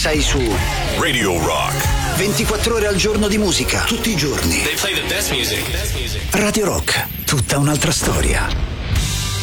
sei su Radio Rock. 24 ore al giorno di musica, tutti i giorni. They play the best music. Radio Rock, tutta un'altra storia.